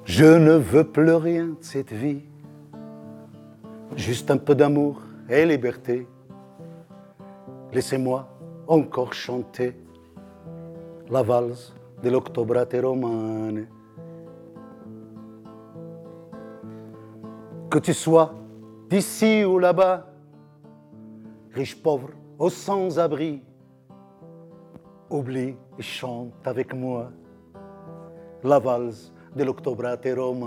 Je ne veux plus rien de cette vie, juste un peu d'amour et liberté. Laissez-moi encore chanter la valse de l'Octobrate romane. Que tu sois d'ici ou là-bas, riche, pauvre ou sans-abri, oublie et chante avec moi la valse de l'Octobrate romane.